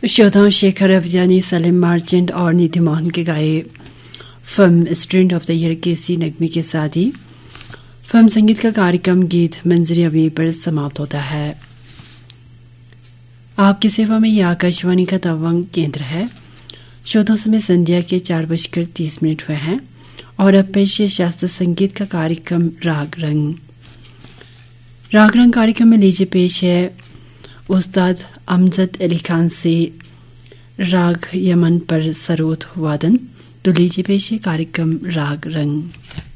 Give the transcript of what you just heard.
शोधा शेखर अफजानी, सलीम मार्चेंट और नीति मोहन के गाए film student of the year के इसी नगमे के साथ ही फिल्म संगीत का कार्यक्रम गीत मंजरी अभी पर समाप्त होता है। आपकी सेवा में यह आकाशवाणी का तवांग केंद्र है। शोधा समय संध्या के 4:30 हुए हैं और अब पेश है शास्त्रीय संगीत का कार्यक्रम राग रंग। राग रंग कार्यक्रम में लीजिए पेश है उस्ताद अमजद अली खान से राग यमन पर सरोद वादन। तो लीजिए पेश है कार्यक्रम राग रंग।